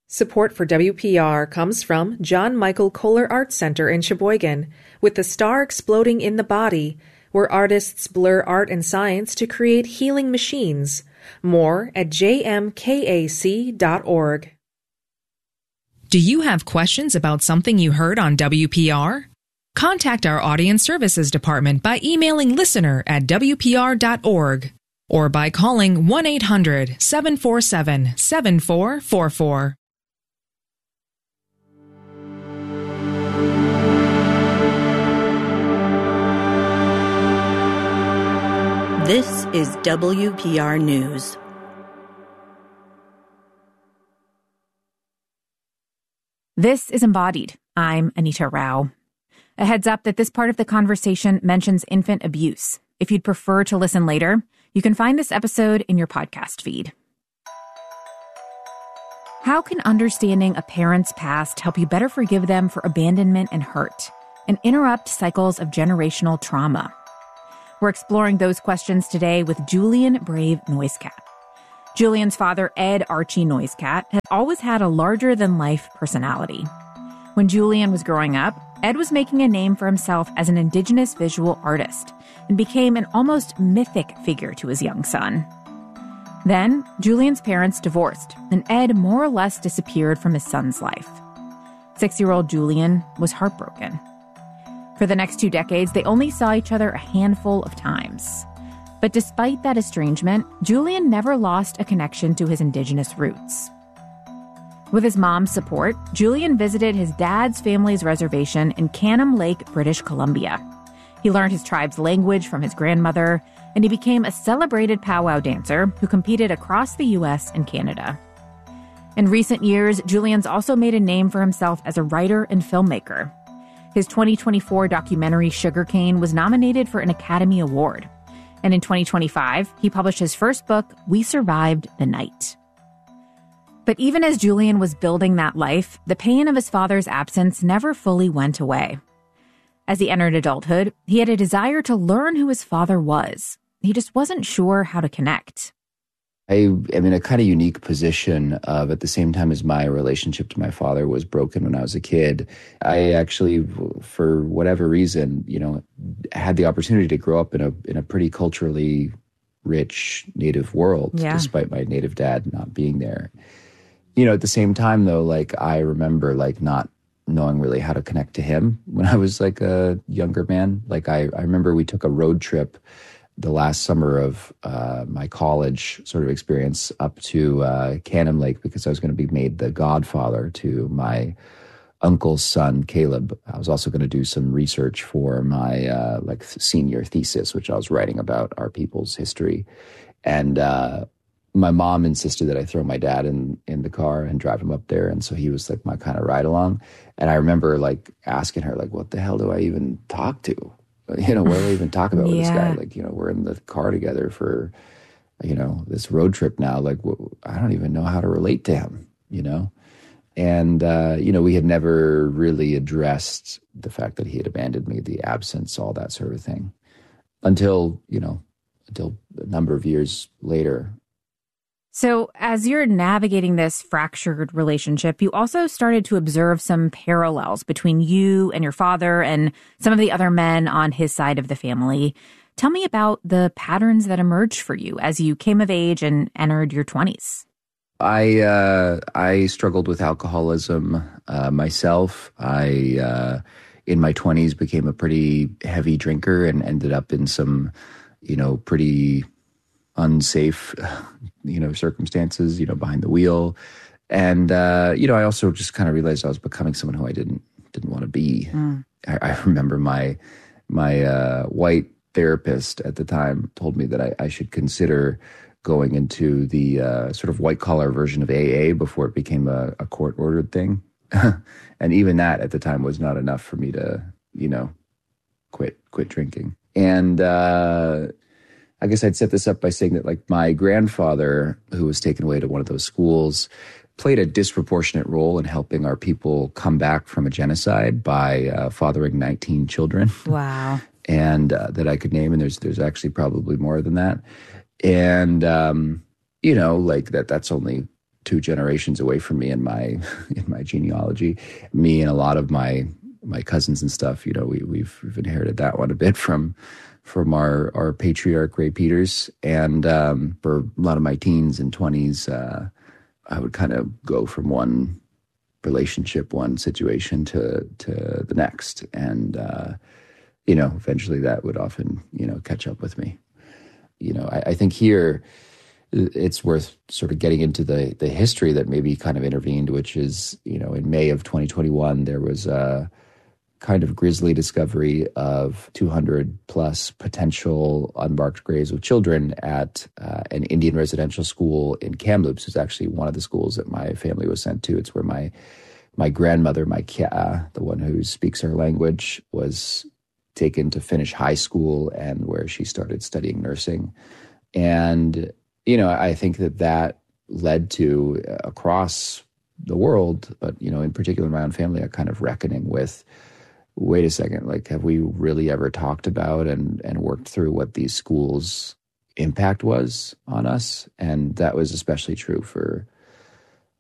Support for WPR comes from John Michael Kohler Art Center in Sheboygan, with the star exploding in the body, where artists blur art and science to create healing machines. More at jmkac.org. Do you have questions about something you heard on WPR? Contact our Audience Services Department by emailing listener@wpr.org or by calling 1-800-747-7444. This is WPR News. This is Embodied. I'm Anita Rao. A heads up that this part of the conversation mentions infant abuse. If you'd prefer to listen later, you can find this episode in your podcast feed. How can understanding a parent's past help you better forgive them for abandonment and hurt, and interrupt cycles of generational trauma? We're exploring those questions today with Julian Brave Noisecat. Julian's father, Ed Archie Noisecat, had always had a larger-than-life personality. When Julian was growing up, Ed was making a name for himself as an indigenous visual artist and became an almost mythic figure to his young son. Then, Julian's parents divorced, and Ed more or less disappeared from his son's life. 6-year-old Julian was heartbroken. For the next 2 decades, they only saw each other a handful of times. But despite that estrangement, Julian never lost a connection to his indigenous roots. With his mom's support, Julian visited his dad's family's reservation in Canham Lake, British Columbia. He learned his tribe's language from his grandmother, and he became a celebrated powwow dancer who competed across the U.S. and Canada. In recent years, Julian's also made a name for himself as a writer and filmmaker. His 2024 documentary Sugarcane was nominated for an Academy Award. And in 2025, he published his first book, We Survived the Night. But even as Julian was building that life, the pain of his father's absence never fully went away. As he entered adulthood, he had a desire to learn who his father was. He just wasn't sure how to connect. I am in a kind of unique position of, at the same time as my relationship to my father was broken when I was a kid, I actually, for whatever reason, had the opportunity to grow up in a pretty culturally rich Native world, despite my Native dad not being there. At the same time, though, I remember, not knowing really how to connect to him when I was, a younger man. I remember we took a road trip the last summer of my college sort of experience up to Canham Lake because I was going to be made the godfather to my uncle's son, Caleb. I was also going to do some research for my senior thesis, which I was writing about our people's history. And my mom insisted that I throw my dad in the car and drive him up there. And so he was my kind of ride along. And I remember asking her, what the hell do I even talk to? What do I even talk about with this guy? We're in the car together for, this road trip now. I don't even know how to relate to him, And, we had never really addressed the fact that he had abandoned me, the absence, all that sort of thing, until a number of years later. So as you're navigating this fractured relationship, you also started to observe some parallels between you and your father and some of the other men on his side of the family. Tell me about the patterns that emerged for you as you came of age and entered your 20s. I struggled with alcoholism myself. I, in my 20s, became a pretty heavy drinker and ended up in some, pretty unsafe, circumstances, behind the wheel. And, I also just kind of realized I was becoming someone who I didn't want to be. I remember my white therapist at the time told me that I should consider going into the sort of white collar version of AA before it became a court ordered thing. And even that at the time was not enough for me to, quit drinking. And, I guess I'd set this up by saying that my grandfather, who was taken away to one of those schools, played a disproportionate role in helping our people come back from a genocide by fathering 19 children. Wow. And that I could name, and there's actually probably more than that. And, that's only 2 generations away from me in my genealogy. Me and a lot of my cousins and stuff, we've inherited that one a bit from our patriarch Ray Peters. And for a lot of my teens and 20s, I would kind of go from one relationship, one situation to the next, and eventually that would often catch up with me. I think here it's worth sort of getting into the history that maybe kind of intervened, which is, in May of 2021, there was a kind of grisly discovery of 200 plus potential unmarked graves of children at an Indian residential school in Kamloops. It's actually one of the schools that my family was sent to. It's where my grandmother, my Kia, the one who speaks our language, was taken to finish high school and where she started studying nursing. And, I think that led to, across the world, but, in particular in my own family, a kind of reckoning with, wait a second, like, have we really ever talked about and worked through what these schools' impact was on us? And that was especially true for